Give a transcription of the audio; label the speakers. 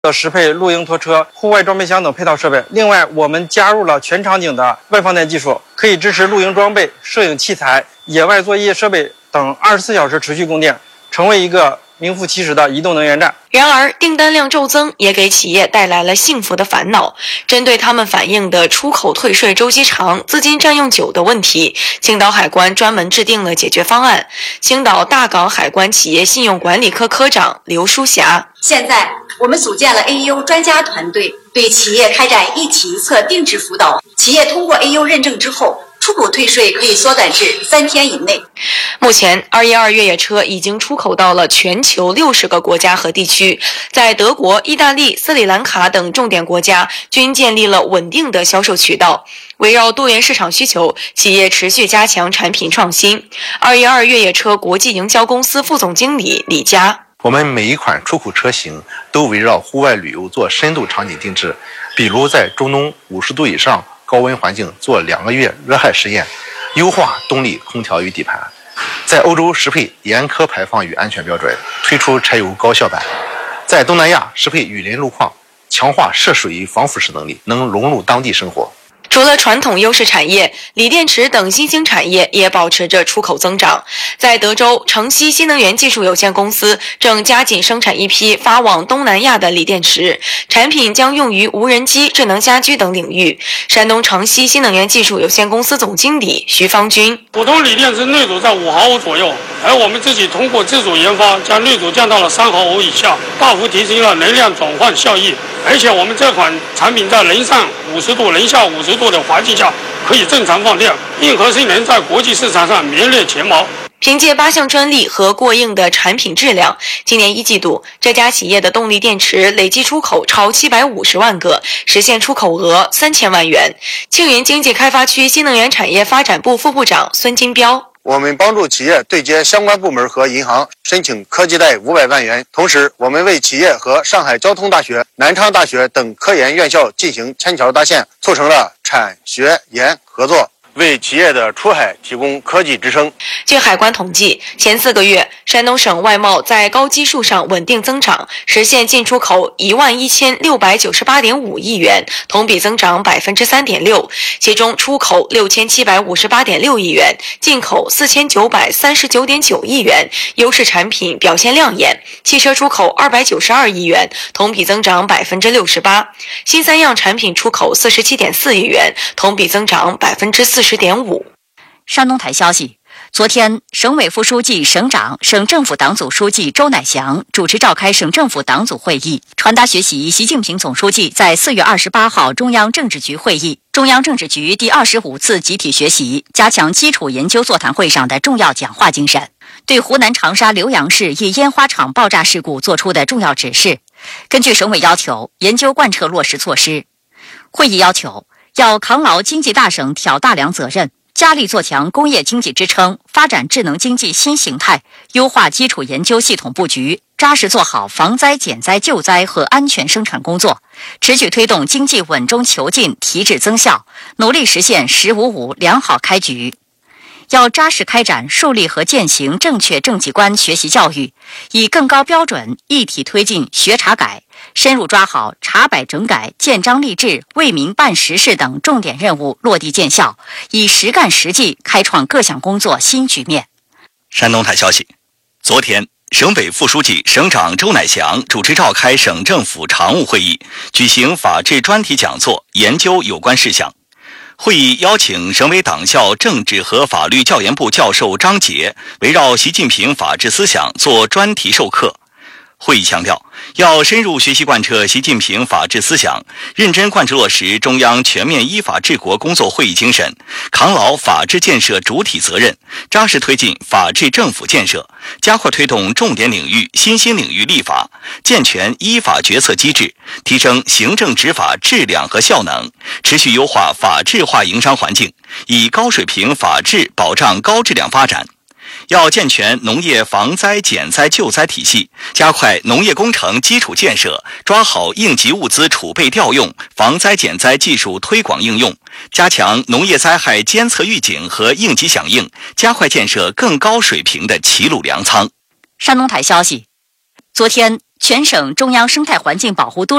Speaker 1: 的适配露营拖车、户外装备箱等配套设备。另外，我们加入了全场景的外放电技术，可以支持露营装备、摄影器材、野外作业设备等24小时持续供电，成为一个名副其实的移动能源站。
Speaker 2: 然而，订单量骤增也给企业带来了幸福的烦恼。针对他们反映的出口退税周期长、资金占用久的问题，青岛海关专门制定了解决方案。青岛大港海关企业信用管理科科长刘淑霞：
Speaker 3: 现在我们组建了 AEO 专家团队，对企业开展一体一策定制辅导。企业通过 AEO 认证之后，出口退税可以缩短至3天以内。
Speaker 2: 目前，212越野车已经出口到了全球60个国家和地区，在德国、意大利、斯里兰卡等重点国家均建立了稳定的销售渠道。围绕多元市场需求，企业持续加强产品创新。212越野车国际营销公司副总经理李佳：
Speaker 4: 我们每一款出口车型都围绕户外旅游做深度场景定制，比如在中东50度以上高温环境做2个月热害实验，优化动力空调与底盘。在欧洲适配严苛排放与安全标准，推出柴油高效版。在东南亚适配雨林路况，强化涉水与防腐蚀能力，能融入当地生活。
Speaker 2: 除了传统优势产业，锂电池等新兴产业也保持着出口增长。在德州，城西新能源技术有限公司正加紧生产一批发往东南亚的锂电池，产品将用于无人机、智能家居等领域。山东城西新能源技术有限公司总经理徐方军：
Speaker 5: 普通锂电池滤阻在5毫欧左右，而我们自己通过自主研发，将滤阻降到了3毫欧以下，大幅提升了能量转换效益。而且我们这款产品在零上50度、零下50度的环境下可以正常放电，硬核性能在国际市场上名列前茅。
Speaker 2: 凭借8项专利和过硬的产品质量，今年1季度，这家企业的动力电池累计出口超750万个，实现出口额3000万元。庆云经济开发区新能源产业发展部副部长孙金彪：
Speaker 6: 我们帮助企业对接相关部门和银行申请科技贷500万元，同时我们为企业和上海交通大学、南昌大学等科研院校进行牵桥搭线，促成了产学研合作，为企业的出海提供科技支撑。
Speaker 2: 据海关统计，前4个月，山东省外贸在高基数上稳定增长，实现进出口11698.5亿元，同比增长3.6%，其中出口6758.6亿元，进口4939.9亿元，优势产品表现亮眼，汽车出口292亿元，同比增长68%，新3样产品出口47.4亿元，同比增长40.5%。
Speaker 7: 山东台消息，昨天，省委副书记、省长、省政府党组书记周乃祥主持召开省政府党组会议，传达学习习近平总书记在4月28号中央政治局会议、中央政治局第25次集体学习加强基础研究座谈会上的重要讲话精神，对湖南长沙浏阳市一烟花厂爆炸事故作出的重要指示。根据省委要求，研究贯彻落实措施。会议要求，要扛牢经济大省挑大梁责任，加力做强工业经济支撑，发展智能经济新形态，优化基础研究系统布局，扎实做好防灾减灾救灾和安全生产工作，持续推动经济稳中求进、提质增效，努力实现“1055”良好开局。要扎实开展树立和践行正确政绩观学习教育，以更高标准一体推进学查改，深入抓好查摆整改、建章立制、为民办实事等重点任务落地见效，以实干实际开创各项工作新局面。
Speaker 8: 山东台消息，昨天，省委副书记、省长周乃祥主持召开省政府常务会议，举行法治专题讲座，研究有关事项。会议邀请省委党校政治和法律教研部教授张杰围绕习近平法治思想做专题授课。会议强调，要深入学习贯彻习近平法治思想，认真贯彻落实中央全面依法治国工作会议精神，扛牢法治建设主体责任，扎实推进法治政府建设，加快推动重点领域、新兴领域立法，健全依法决策机制，提升行政执法质量和效能，持续优化法治化营商环境，以高水平法治保障高质量发展。要健全农业防灾减灾救灾体系，加快农业工程基础建设，抓好应急物资储备调用、防灾减灾技术推广应用，加强农业灾害监测预警和应急响应，加快建设更高水平的齐鲁粮仓。
Speaker 7: 山东台消息，昨天， 全省中央生态环境保护督